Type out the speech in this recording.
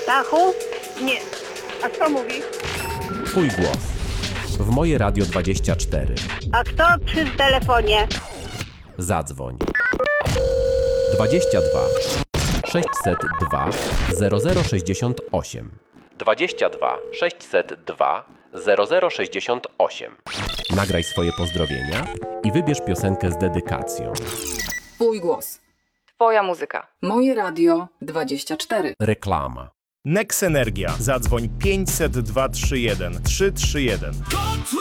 Stachu? Nie. A kto mówi? Twój głos. W Moje Radio 24. A kto przy telefonie? Zadzwoń. 22 602 0068. 22 602 0068. Nagraj swoje pozdrowienia i wybierz piosenkę z dedykacją. Twój głos. Twoja muzyka. Moje Radio 24. Reklama. Nex Energia. Zadzwoń 500 231 331.